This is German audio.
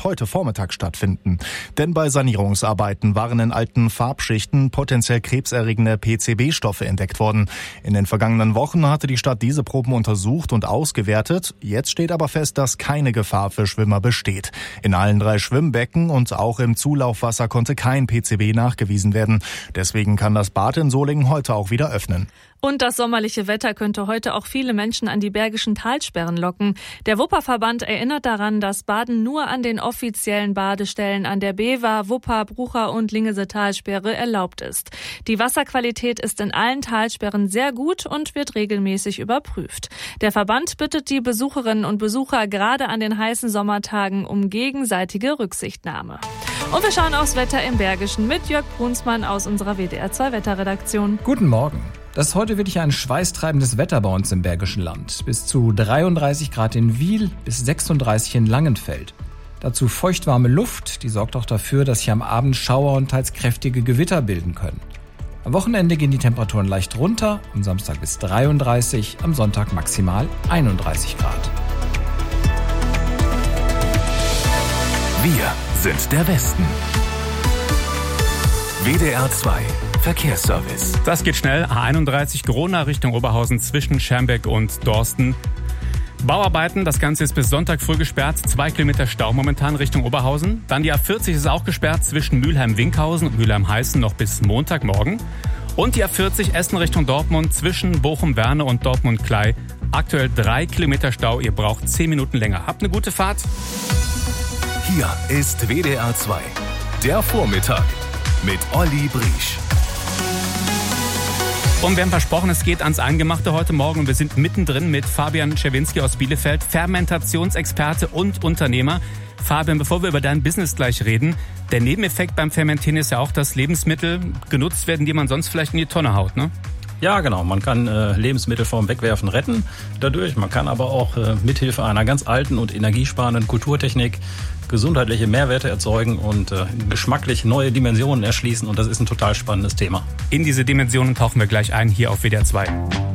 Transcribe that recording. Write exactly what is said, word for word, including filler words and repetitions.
heute Vormittag stattfinden. Denn bei Sanierungsarbeiten waren in alten Farbschichten potenziell krebserregende P C B-Stoffe entdeckt worden. In den vergangenen Wochen hatte die Stadt diese Proben untersucht und ausgewertet. Jetzt steht aber fest, dass keine Gefahr für Schwimmer besteht. In allen drei Schwimmbecken und auch im Zulaufwasser konnte kein P C B nachgewiesen werden. Deswegen kann das Bad in Solingen heute auch wieder öffnen. Und das sommerliche Wetter könnte heute auch viele Menschen an die Bergischen Talsperren locken. Der Wupperverband erinnert daran, dass Baden nur an den offiziellen Badestellen an der Bever, Wupper, Brucher und Lingese Talsperre erlaubt ist. Die Wasserqualität ist in allen Talsperren sehr gut und wird regelmäßig überprüft. Der Verband bittet die Besucherinnen und Besucher gerade an den heißen Sommertagen um gegenseitige Rücksichtnahme. Und wir schauen aufs Wetter im Bergischen mit Jörg Brunsmann aus unserer W D R zwei Wetterredaktion. Guten Morgen. Das ist heute wirklich ein schweißtreibendes Wetter bei uns im Bergischen Land. Bis zu dreiunddreißig Grad in Wiel, bis sechsunddreißig in Langenfeld. Dazu feuchtwarme Luft, die sorgt auch dafür, dass sich am Abend Schauer und teils kräftige Gewitter bilden können. Am Wochenende gehen die Temperaturen leicht runter, am Samstag bis dreiunddreißig, am Sonntag maximal einunddreißig Grad. Wir sind der Westen. W D R zwei Verkehrsservice. Das geht schnell. A einunddreißig Grona Richtung Oberhausen zwischen Schermbeck und Dorsten. Bauarbeiten, das Ganze ist bis Sonntag früh gesperrt. Zwei Kilometer Stau momentan Richtung Oberhausen. Dann die A vierzig ist auch gesperrt zwischen Mülheim-Winkhausen und Mülheim-Heißen noch bis Montagmorgen. Und die A vierzig Essen Richtung Dortmund zwischen Bochum-Werne und Dortmund-Klei. Aktuell drei Kilometer Stau. Ihr braucht zehn Minuten länger. Habt eine gute Fahrt. Hier ist W D R zwei. Der Vormittag mit Olli Briesch. Und wir haben versprochen, es geht ans Eingemachte heute Morgen. Und wir sind mittendrin mit Fabian Czerwinski aus Bielefeld, Fermentationsexperte und Unternehmer. Fabian, bevor wir über dein Business gleich reden, der Nebeneffekt beim Fermentieren ist ja auch, dass Lebensmittel genutzt werden, die man sonst vielleicht in die Tonne haut, ne? Ja, genau. Man kann äh, Lebensmittel vom Wegwerfen retten dadurch. Man kann aber auch äh, mithilfe einer ganz alten und energiesparenden Kulturtechnik gesundheitliche Mehrwerte erzeugen und äh, geschmacklich neue Dimensionen erschließen. Und das ist ein total spannendes Thema. In diese Dimensionen tauchen wir gleich ein hier auf W D R zwei.